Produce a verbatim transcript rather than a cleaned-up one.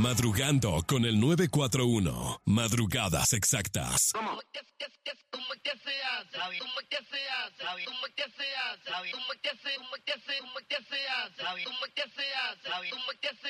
Madrugando con el nueve cuatro uno. Madrugadas exactas. ¿Cómo? ¿Cómo que se hace? ¿Cómo que se hace? ¿Cómo que se hace? ¿Cómo que se hace? ¿Cómo que se hace? ¿Cómo que se hace? ¿Cómo que se hace? ¿Cómo que se